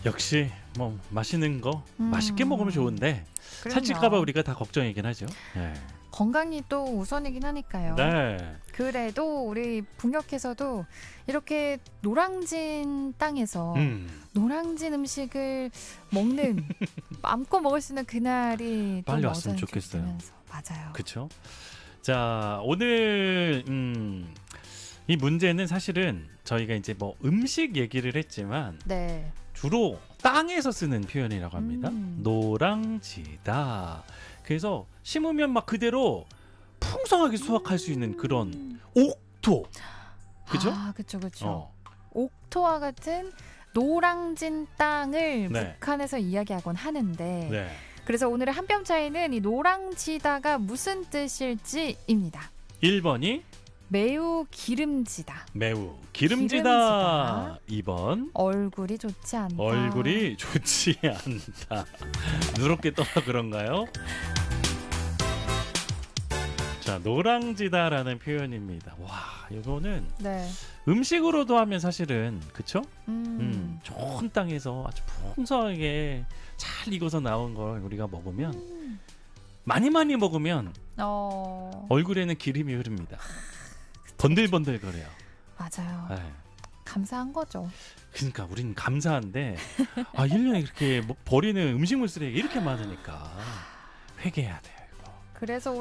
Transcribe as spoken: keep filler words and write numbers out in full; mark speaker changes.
Speaker 1: 역시 뭐 맛있는 거
Speaker 2: 음.
Speaker 1: 맛있게 먹으면 좋은데
Speaker 2: 그럼요.
Speaker 1: 살찔까봐 우리가 다 걱정이긴 하죠. 네.
Speaker 2: 건강이 또 우선이긴 하니까요.
Speaker 1: 네.
Speaker 2: 그래도 우리 북녘에서도 이렇게 노량진 땅에서
Speaker 1: 음.
Speaker 2: 노량진 음식을 먹는 마음껏 먹을 수 있는 그날이 또
Speaker 1: 빨리 왔으면
Speaker 2: 머지않게
Speaker 1: 좋겠어요.
Speaker 2: 되면서. 맞아요.
Speaker 1: 그렇죠. 자, 오늘 음, 이 문제는 사실은 저희가 이제 뭐 음식 얘기를 했지만
Speaker 2: 네.
Speaker 1: 주로 땅에서 쓰는 표현이라고 합니다.
Speaker 2: 음.
Speaker 1: 노랑지다. 그래서 심으면 막 그대로 풍성하게 수확할 수 있는 그런 옥토. 그죠?
Speaker 2: 아, 그렇죠, 그렇죠.
Speaker 1: 어.
Speaker 2: 옥토와 같은 노량진 땅을
Speaker 1: 네.
Speaker 2: 북한에서 이야기하곤 하는데
Speaker 1: 네.
Speaker 2: 그래서 오늘의 한 뼘 차이는 이 노랑지다가 무슨 뜻일지입니다.
Speaker 1: 일 번이
Speaker 2: 매우 기름지다.
Speaker 1: 매우 기름지다.
Speaker 2: 기름지다.
Speaker 1: 이 번
Speaker 2: 얼굴이 좋지 않다.
Speaker 1: 얼굴이 좋지 않다. 누렇게 떠나 그런가요? 자, 노랑지다라는 표현입니다. 와, 이거는
Speaker 2: 네.
Speaker 1: 음식으로도 하면 사실은 그쵸?
Speaker 2: 음.
Speaker 1: 음, 좋은 땅에서 아주 풍성하게 잘 익어서 나온 걸 우리가 먹으면
Speaker 2: 음.
Speaker 1: 많이 많이 먹으면
Speaker 2: 어.
Speaker 1: 얼굴에는 기름이 흐릅니다. 번들번들거려요.
Speaker 2: 맞아요.
Speaker 1: 네.
Speaker 2: 감사한 거죠.
Speaker 1: 그러니까 우린 감사한데 아, 일 년에 그렇게 뭐 버리는 음식물 쓰레기 이렇게 많으니까 회개해야 돼요. 이거.
Speaker 2: 그래서